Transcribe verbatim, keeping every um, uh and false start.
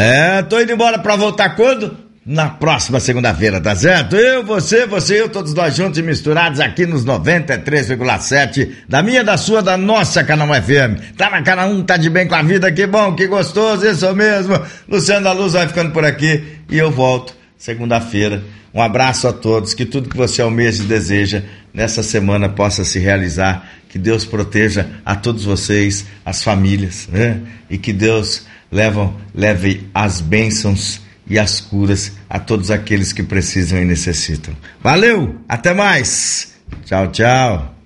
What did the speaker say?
É, tô indo embora pra voltar quando? Na próxima segunda-feira, tá certo? Eu, você, você e eu, todos nós juntos e misturados aqui nos noventa e três vírgula sete da minha, da sua, da nossa Canal F M. Tá na Canal um, tá de bem com a vida, que bom, que gostoso, isso mesmo. Luciano da Luz vai ficando por aqui e eu volto segunda-feira. Um abraço a todos, que tudo que você almeja e deseja nessa semana possa se realizar, que Deus proteja a todos vocês, as famílias, né? E que Deus leve, leve as bênçãos e as curas a todos aqueles que precisam e necessitam. Valeu, até mais, tchau, tchau.